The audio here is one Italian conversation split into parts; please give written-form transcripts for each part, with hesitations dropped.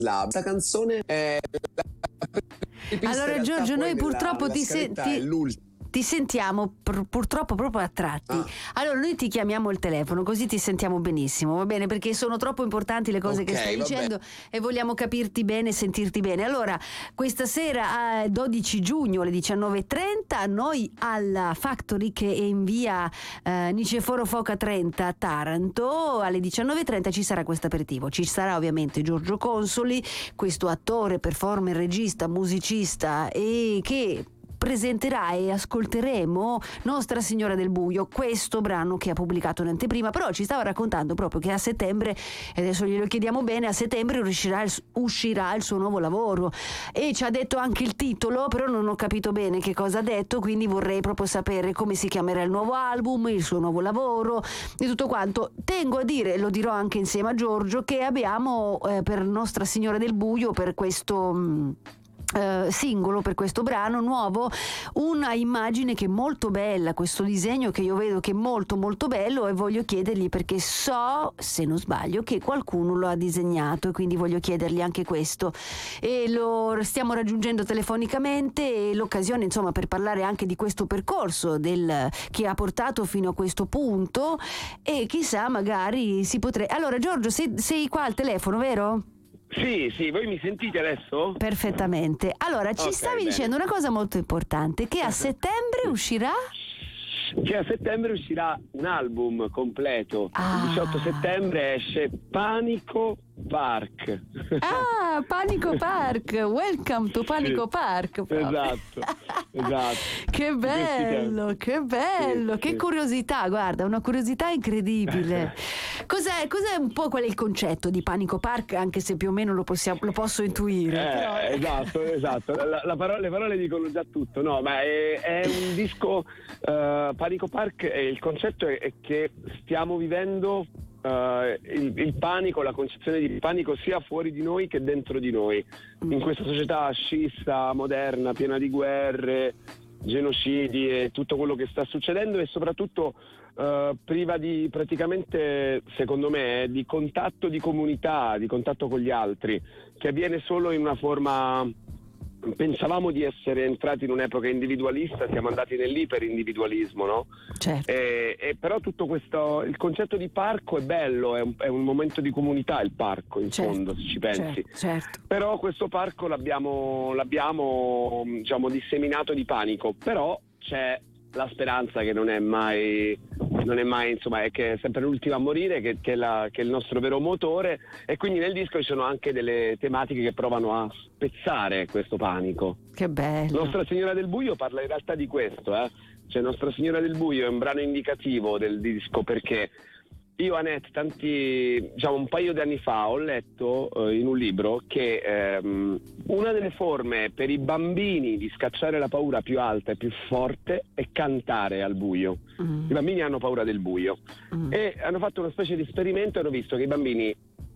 Questa canzone è allora Giorgio, noi purtroppo ti sentiamo purtroppo proprio a tratti. Allora noi ti chiamiamo il telefono così ti sentiamo benissimo, va bene? Perché sono troppo importanti le cose che stai dicendo e vogliamo capirti bene e sentirti bene. Allora questa sera 12 giugno alle 19:30 noi alla Factory, che è in via Niceforo Foca 30 a Taranto, alle 19:30 ci sarà questo aperitivo. Ci sarà ovviamente Giorgio Consoli, questo attore, performer, regista, musicista, e che presenterà e ascolteremo Nostra Signora del Buio, questo brano che ha pubblicato in anteprima. Però ci stava raccontando proprio che a settembre, e adesso glielo chiediamo bene, a settembre uscirà il suo nuovo lavoro, e ci ha detto anche il titolo, però non ho capito bene che cosa ha detto, quindi vorrei proprio sapere come si chiamerà il nuovo album, il suo nuovo lavoro e tutto quanto. Tengo a dire, lo dirò anche insieme a Giorgio, che abbiamo per Nostra Signora del Buio, per questo singolo, per questo brano nuovo, una immagine che è molto bella, questo disegno che io vedo che è molto molto bello, e voglio chiedergli, perché so, se non sbaglio, che qualcuno lo ha disegnato, e quindi voglio chiedergli anche questo, e lo stiamo raggiungendo telefonicamente, e l'occasione insomma per parlare anche di questo percorso che ha portato fino a questo punto, e chissà magari si potrebbe. Allora Giorgio, sei qua al telefono, vero? Sì, voi mi sentite adesso? Perfettamente. Allora, ci stavi dicendo una cosa molto importante, che a settembre uscirà? Che a settembre uscirà un album completo. Il 18 settembre esce Panico Park. Panico Park, welcome to Panico Park. Esatto. Che bello, che curiosità, guarda, una curiosità incredibile. Cos'è un po' qual è il concetto di Panico Park, anche se più o meno lo posso intuire. Esatto. Le parole dicono già tutto, no? Ma è un disco, Panico Park, e il concetto è che stiamo vivendo il panico, la concezione di panico sia fuori di noi che dentro di noi, in questa società scissa, moderna, piena di guerre, genocidi e tutto quello che sta succedendo, e soprattutto priva di, praticamente, secondo me, di contatto di comunità, di contatto con gli altri, che avviene solo in una forma. Pensavamo di essere entrati in un'epoca individualista, siamo andati nell'iperindividualismo, no? Certo. E però tutto questo, il concetto di parco è bello, è un momento di comunità il parco, in fondo, se ci pensi. Certo. Però questo parco l'abbiamo diciamo disseminato di panico, però c'è la speranza, che non è mai, insomma, è che è sempre l'ultima a morire, che è il nostro vero motore, e quindi nel disco ci sono anche delle tematiche che provano a spezzare questo panico. Che bello. Nostra Signora del Buio parla in realtà di questo, cioè Nostra Signora del Buio è un brano indicativo del disco, perché io, Annette, un paio di anni fa ho letto in un libro che una delle forme per i bambini di scacciare la paura più alta e più forte è cantare al buio. I bambini hanno paura del buio, e hanno fatto una specie di esperimento e hanno visto che i bambini,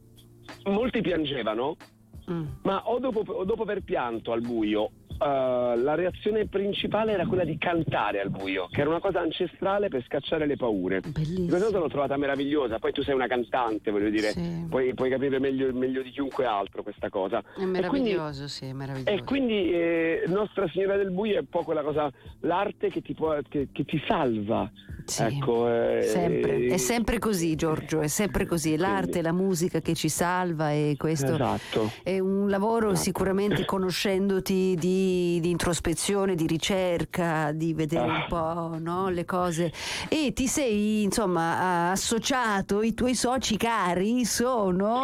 molti piangevano, ma o dopo aver pianto al buio, la reazione principale era quella di cantare al buio, che era una cosa ancestrale per scacciare le paure. Bellissimo. Questa cosa l'ho trovata meravigliosa. Poi tu sei una cantante, voglio dire, sì. puoi capire meglio di chiunque altro questa cosa. È meraviglioso, sì, è meraviglioso. E quindi Nostra Signora del Buio è un po' quella cosa, l'arte che ti salva. Sì, ecco, sempre. È sempre così, Giorgio, è sempre così. È l'arte, la musica che ci salva, e questo è un lavoro sicuramente, conoscendoti, di introspezione, di ricerca, di vedere un po', no, le cose. E ti sei insomma associato, i tuoi soci cari sono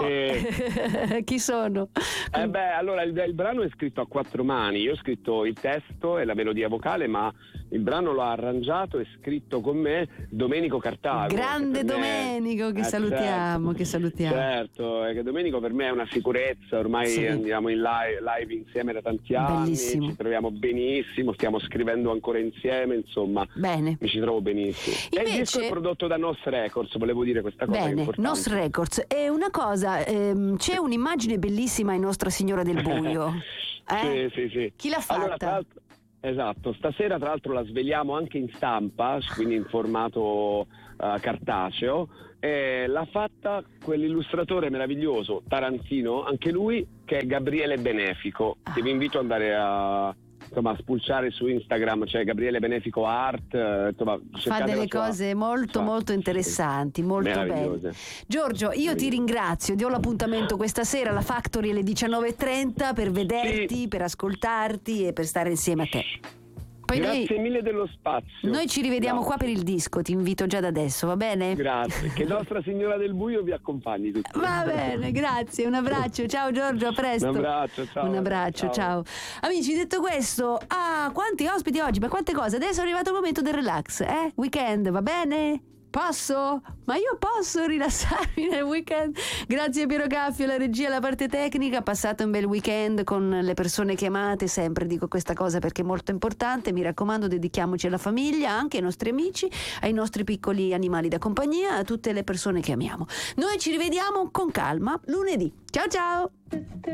chi sono? Allora il brano è scritto a quattro mani. Io ho scritto il testo e la melodia vocale, ma il brano l'ha arrangiato e scritto con me Domenico Cartago. Grande Domenico, che salutiamo. Certo, che Domenico per me è una sicurezza, ormai andiamo in live insieme da tanti anni. Bellissimo. Ci troviamo benissimo, stiamo scrivendo ancora insieme, insomma. Bene. Mi ci trovo benissimo. E il disco è prodotto da Nos Records, volevo dire questa cosa. Bene, Nos Records. È una cosa, c'è un'immagine bellissima in Nostra Signora del Buio. Sì. Chi l'ha fatta? Allora, esatto, stasera tra l'altro la sveliamo anche in stampa, quindi in formato cartaceo. L'ha fatta quell'illustratore meraviglioso, Tarantino, anche lui, che è Gabriele Benefico, che vi invito ad andare a spulciare su Instagram, c'è Gabriele Benefico Art, fa delle cose molto interessanti, molto belle. Giorgio, io ti ringrazio, ti ho l'appuntamento questa sera alla Factory alle 19:30 per vederti, per ascoltarti e per stare insieme a te. Poi grazie mille dello spazio. Noi ci rivediamo qua per il disco, ti invito già da adesso, va bene? Grazie, che Nostra Signora del Buio vi accompagni tutti. Va bene, grazie, un abbraccio, ciao Giorgio, a presto. Un abbraccio, ciao. Un abbraccio, ciao. Amici, detto questo, quanti ospiti oggi, ma quante cose, adesso è arrivato il momento del relax, weekend, va bene? Posso? Ma io posso rilassarmi nel weekend? Grazie a Piero Caffio, la regia, la parte tecnica. Passate un bel weekend con le persone che amate. Sempre dico questa cosa perché è molto importante. Mi raccomando, dedichiamoci alla famiglia, anche ai nostri amici, ai nostri piccoli animali da compagnia, a tutte le persone che amiamo. Noi ci rivediamo con calma lunedì. Ciao ciao!